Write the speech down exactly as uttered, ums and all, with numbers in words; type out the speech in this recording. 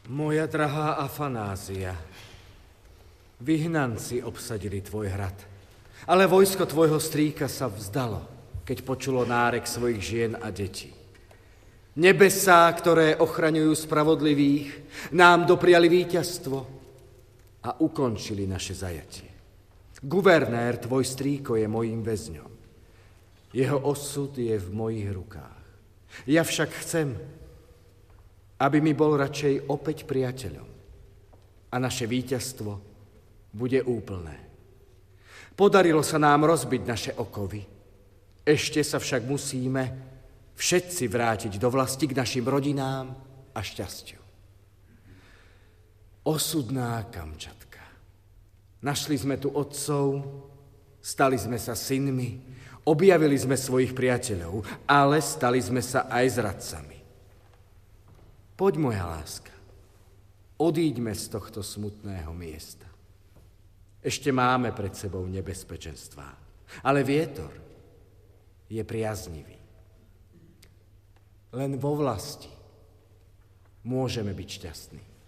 Moja drahá Afanázia, vyhnanci obsadili tvoj hrad, ale vojsko tvojho strýka sa vzdalo, keď počulo nárek svojich žien a detí. Nebesá, ktoré ochraňujú spravodlivých, nám dopriali víťazstvo a ukončili naše zajatie. Guvernér, tvoj strýko, je mojím väzňom. Jeho osud je v mojich rukách. Ja však chcem, aby mi bol radšej opäť priateľom a naše víťazstvo bude úplné. Podarilo sa nám rozbiť naše okovy. Ešte sa však musíme všetci vrátiť do vlasti k našim rodinám a šťastiu. Osudná Kamčatka. Našli sme tu otcov, stali sme sa synmi, objavili sme svojich priateľov, ale stali sme sa aj zradcami. Poď, moja láska, odíďme z tohto smutného miesta. Ešte máme pred sebou nebezpečenstvá, ale vietor je priaznivý. Len vo vlasti môžeme byť šťastní.